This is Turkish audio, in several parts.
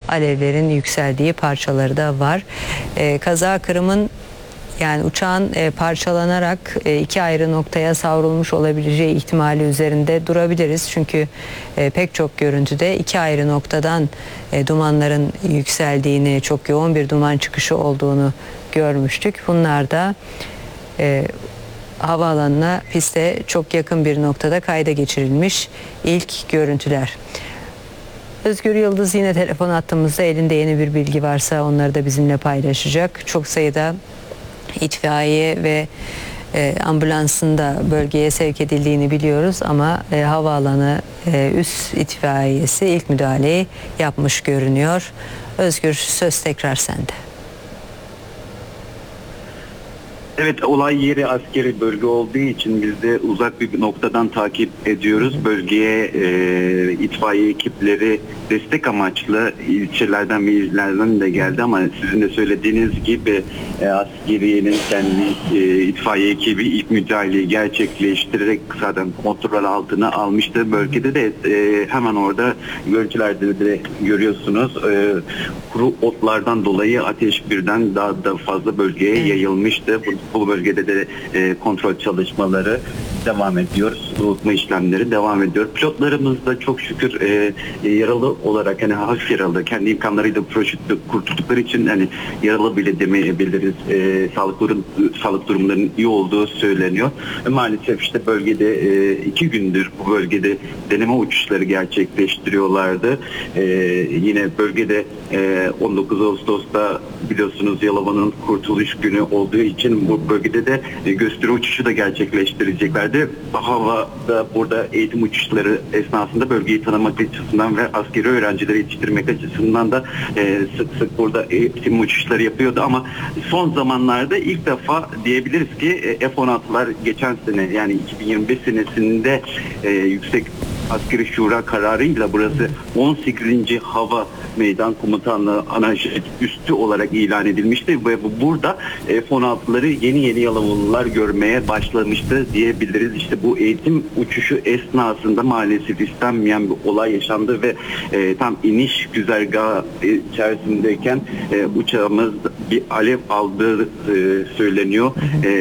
alevlerin yükseldiği parçaları da var. Kaza Kırım'ın, yani uçağın parçalanarak iki ayrı noktaya savrulmuş olabileceği ihtimali üzerinde durabiliriz. Çünkü pek çok görüntüde iki ayrı noktadan dumanların yükseldiğini, çok yoğun bir duman çıkışı olduğunu görmüştük. Bunlar da havaalanına, piste çok yakın bir noktada kayda geçirilmiş ilk görüntüler. Özgür Yıldız yine telefon hattımızda, elinde yeni bir bilgi varsa onları da bizimle paylaşacak. Çok sayıda itfaiye ve ambulansın da bölgeye sevk edildiğini biliyoruz ama havaalanı üst itfaiyesi ilk müdahaleyi yapmış görünüyor. Özgür, söz tekrar sende. Evet, olay yeri askeri bölge olduğu için biz de uzak bir noktadan takip ediyoruz. Bölgeye itfaiye ekipleri destek amaçlı ilçelerden ve illerden de geldi ama sizin de söylediğiniz gibi askeriyenin kendi itfaiye ekibi ilk müdahaleyi gerçekleştirerek zaten kontrol altına almıştı. Bölgede de hemen orada görüntülerde de görüyorsunuz, kuru otlardan dolayı ateş birden daha da fazla bölgeye yayılmıştı. Bu bölgede de kontrol çalışmaları devam ediyor. Soğutma işlemleri devam ediyor. Pilotlarımız da çok şükür yaralı olarak, hani hafif yaralı, kendi imkanlarıyla kurtuldukları için hani yaralı bile demeyebiliriz. Sağlık durumlarının iyi olduğu söyleniyor. Maalesef işte bölgede 2 gündür bu bölgede deneme uçuşları gerçekleştiriyorlardı. Yine bölgede 19 Ağustos'ta biliyorsunuz Yalova'nın kurtuluş günü olduğu için bu bölgede de gösteri uçuşu da gerçekleştireceklerdi. Havada burada eğitim uçuşları esnasında bölgeyi tanımak açısından ve askeri öğrencileri yetiştirmek açısından da sık sık burada eğitim uçuşları yapıyordu ama son zamanlarda ilk defa diyebiliriz ki F-16'lar geçen sene, yani 2025 senesinde Yüksek Askeri Şura kararıyla burası 18. Hava Meydan Komutanlığı Anajet Üssü olarak ilan edilmişti ve burada F-16'ları yeni Yalovalılar görmeye başlamıştı diyebiliriz. İşte bu eğitim uçuşu esnasında maalesef istenmeyen bir olay yaşandı ve tam iniş güzergahı içerisindeyken uçağımız bir alev aldığı söyleniyor.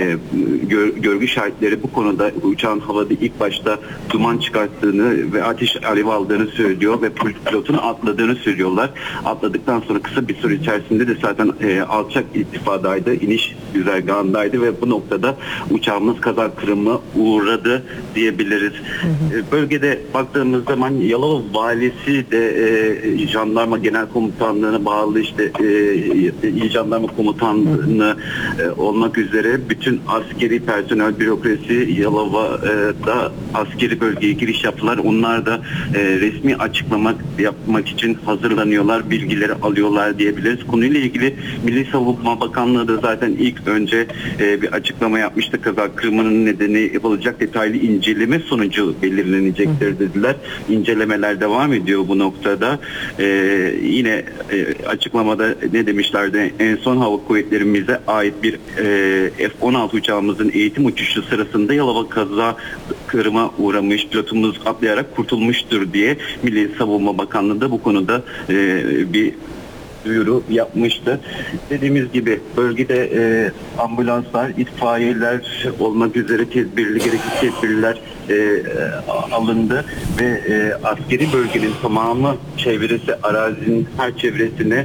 Görgü şahitleri bu konuda uçağın havada ilk başta duman çıkarttığını ve ateş alev aldığını söylüyor ve pilotun atladığını söylüyorlar. Atladıktan sonra kısa bir süre içerisinde de zaten alçak irtifadaydı, iniş güzergahındaydı ve bu noktada uçağımız kaza kırımına uğradı diyebiliriz. Bölgede baktığımız zaman Yalova valisi de jandarma genel komutanlığına bağlı işte İl Jandarma Komutanlığı olmak üzere bütün askeri personel, bürokrasi Yalova'da askeri bölgeye giriş yaptılar. Onlar da resmi açıklama yapmak için hazırlanıyorlar, bilgileri alıyorlar diyebiliriz. Konuyla ilgili Milli Savunma Bakanlığı da zaten ilk önce bir açıklama yapmıştı. Kaza kırımının nedeni yapılacak detaylı inceleme sonucu belirlenecektir dediler. İncelemeler devam ediyor bu noktada. Yine açıklamada ne demişlerdi? En son hava kuvvetlerimize ait bir F-16 uçağımızın eğitim uçuşu sırasında Yalova kaza kırıma uğramış, pilotumuz atlayarak kurtulmuştur diye Milli Savunma Bakanlığı da bu konuda bir duyuru yapmıştı. Dediğimiz gibi bölgede ambulanslar, itfaiyeler olmak üzere gerekli tedbirler alındı ve askeri bölgenin tamamı çevresi, arazinin her çevresine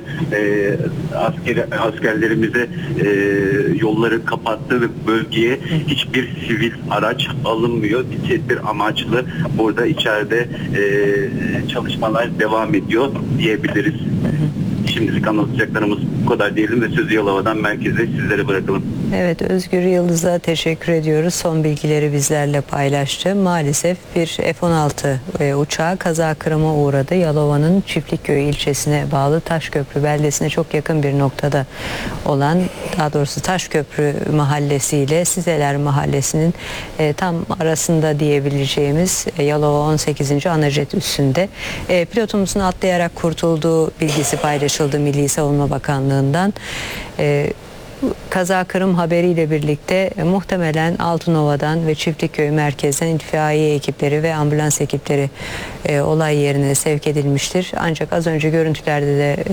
askerlerimize yolları kapattı ve bölgeye hiçbir sivil araç alınmıyor. Bir tedbir amaçlı burada içeride çalışmalar devam ediyor diyebiliriz. Şimdilik anlatacaklarımız bu kadar diyelim ve sözü Yalova'dan merkeze sizlere bırakalım. Evet, Özgür Yıldız'a teşekkür ediyoruz. Son bilgileri bizlerle paylaştı. Maalesef bir F-16 uçağı kaza kırıma uğradı. Yalova'nın Çiftlikköy ilçesine bağlı Taşköprü beldesine çok yakın bir noktada olan, daha doğrusu Taşköprü mahallesiyle Sizeler mahallesinin tam arasında diyebileceğimiz Yalova 18. Anajet üssünde pilotumuzun atlayarak kurtulduğu bilgisi paylaşıldı Milli Savunma Bakanlığı'ndan. Kaza kırım haberiyle birlikte muhtemelen Altınova'dan ve Çiftlikköy merkezden itfaiye ekipleri ve ambulans ekipleri olay yerine sevk edilmiştir. Ancak az önce görüntülerde de